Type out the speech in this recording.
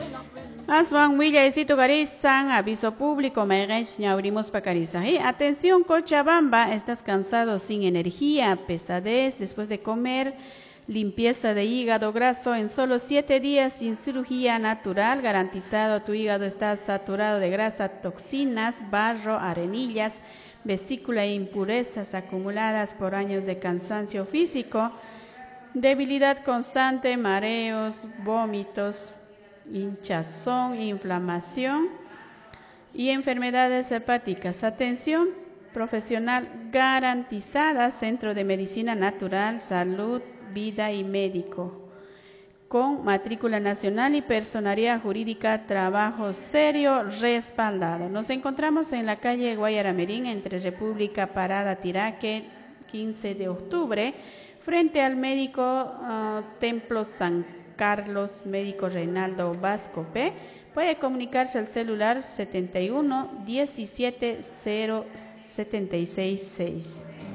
Aswan Villa y Garizan, aviso público, Mayrech, abrimos Pacariza. Atención, Cochabamba, estás cansado, sin energía, pesadez después de comer, limpieza de hígado graso en solo 7 días sin cirugía natural, garantizado. Tu hígado está saturado de grasa, toxinas, barro, arenillas, vesícula e impurezas acumuladas por años de cansancio físico, debilidad constante, mareos, vómitos, hinchazón, inflamación y enfermedades hepáticas. Atención profesional garantizada, Centro de Medicina Natural, Salud, Vida y Médico, con matrícula nacional y personería jurídica, trabajo serio respaldado. Nos encontramos en la calle Guayaramerín, entre República, Parada, Tiraque, 15 de octubre, frente al médico Templo San Carlos, médico Reinaldo Vasco P. Puede comunicarse al celular 71 17 076 6.